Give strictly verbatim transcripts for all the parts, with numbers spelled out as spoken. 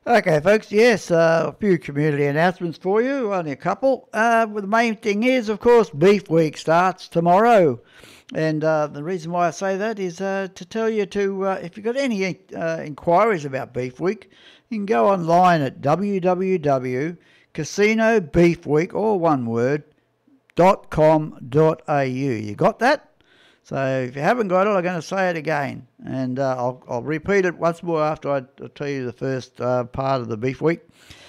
Okay, folks, yes, uh, a few community announcements for you, only a couple. Uh, well, the main thing is, of course, Beef Week starts tomorrow. And uh, the reason why I say that is uh, to tell you to, uh, if you've got any uh, inquiries about Beef Week, you can go online at w w w dot casino beef week, all one word, dot com dot a u. You got that? So if you haven't got it, I'm going to say it again, and uh, I'll, I'll repeat it once more after I tell you the first uh, part of the Beef Week,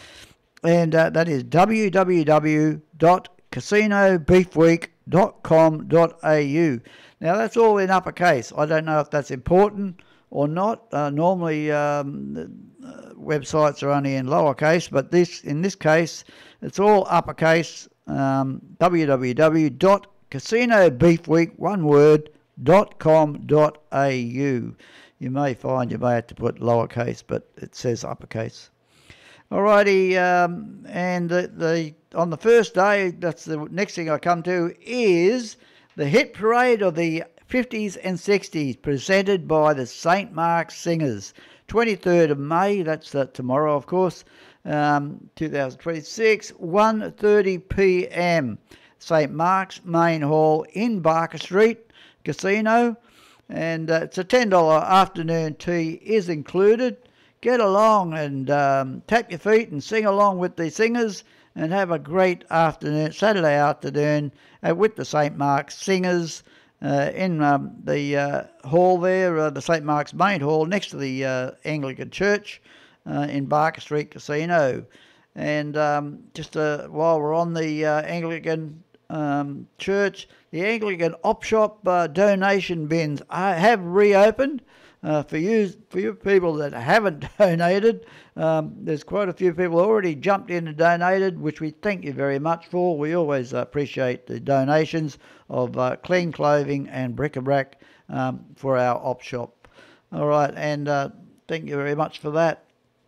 and uh, that is w w w dot casino beef week dot com dot a u. Now that's all in uppercase. I don't know if that's important or not. Uh, normally um, uh, websites are only in lowercase, but this in this case it's all uppercase. Um, w w w dot casino beef week, one word, dot com dot a u. You may find you may have to put lowercase, but it says uppercase. Alrighty, um, and the, the on the first day, that's the next thing I come to, is the hit parade of the fifties and sixties, presented by the Saint Mark's Singers. twenty-third of May, that's uh, tomorrow, of course, um, two thousand twenty-six, one thirty p m Saint Mark's Main Hall in Barker Street Casino, and uh, it's a ten dollars afternoon tea is included. Get along and um, tap your feet and sing along with the singers and have a great afternoon, Saturday afternoon uh, with the Saint Mark's Singers uh, in um, the uh, hall there, uh, the Saint Mark's Main Hall next to the uh, Anglican Church uh, in Barker Street Casino. And um, just uh, while we're on the uh, Anglican Um, church, the Anglican Op Shop uh, donation bins are, have reopened uh, for you for you people that haven't donated. Um, there's quite a few people already jumped in and donated, which we thank you very much for. We always uh, appreciate the donations of uh, clean clothing and bric-a-brac um, for our Op Shop. All right, and uh, thank you very much for that.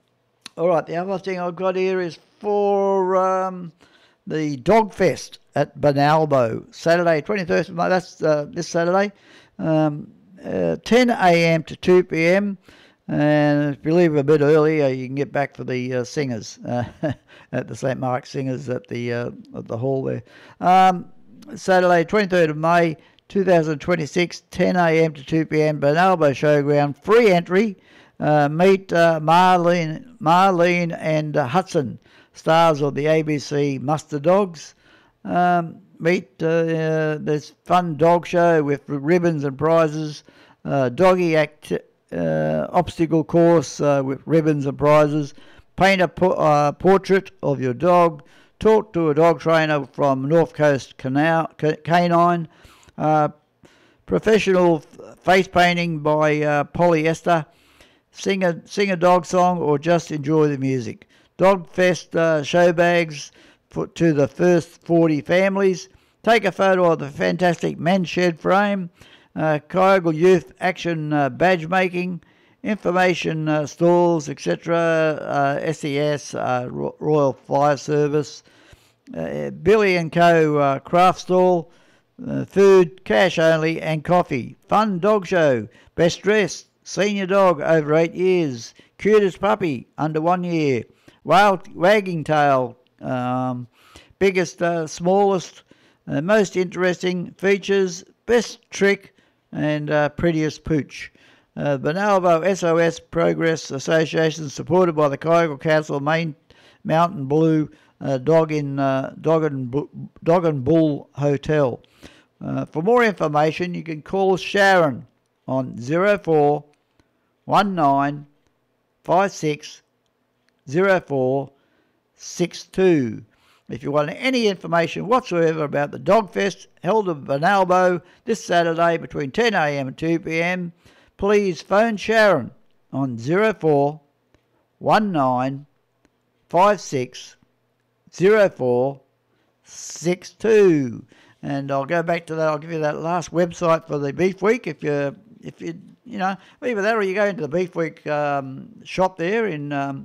All right, the other thing I've got here is for um, the Dog Fest at Benalbo, Saturday, twenty-first of May, that's uh, this Saturday, um, uh, ten a m to two p m, and if you leave a bit early, uh, you can get back for the uh, singers uh, at the Saint Mark's Singers at the uh, at the hall there. Um, Saturday, twenty-third of May, two thousand twenty-six, ten a m to two p m, Benalbo Showground, free entry. Uh, meet uh, Marlene, Marlene and uh, Hudson, stars of the A B C Muster Dogs. Um, meet uh, uh, this fun dog show with ribbons and prizes, uh, doggy act, uh, obstacle course uh, with ribbons and prizes, paint a po- uh, portrait of your dog, talk to a dog trainer from North Coast Canal, Canine, uh, professional face painting by uh, polyester, sing a, sing a dog song or just enjoy the music. Dog Fest uh, show bags for, to the first forty families. Take a photo of the fantastic men's shed frame. Uh, Kyogle Youth Action uh, badge making. Information uh, stalls, et cetera. Uh, S E S, uh, Royal Fire Service. Uh, Billy and Co. Uh, craft stall. Uh, food, cash only, and coffee. Fun dog show. Best dressed. Senior dog over eight years. Cutest puppy under one year. Wild wagging tail, um, biggest, uh, smallest, uh, most interesting features, best trick, and uh, prettiest pooch. Uh, Benalbo S O S Progress Association, supported by the Kyogle Council, Main Mountain Blue uh, Dog in uh, Dog and Dog and Bull Hotel. Uh, for more information, you can call Sharon on zero four one nine five six zero four six two. If you want any information whatsoever about the Dog Fest held at Benalbo this Saturday between ten a m and two p m, please phone Sharon on zero four one nine five six zero four six two. And I'll go back to that. I'll give you that last website for the Beef Week. If you, if you, you know, either that or you go into the Beef Week um, shop there in um,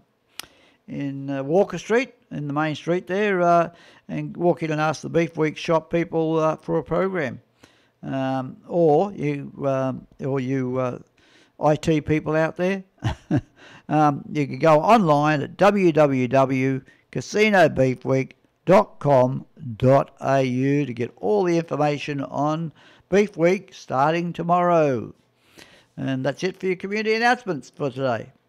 in uh, Walker Street, in the main street there, uh, and walk in and ask the Beef Week shop people uh, for a program, um, or you, um, or you uh, I T people out there. um, you can go online at w w w dot casino beef week dot com dot a u to get all the information on Beef Week starting tomorrow. And that's it for your community announcements for today.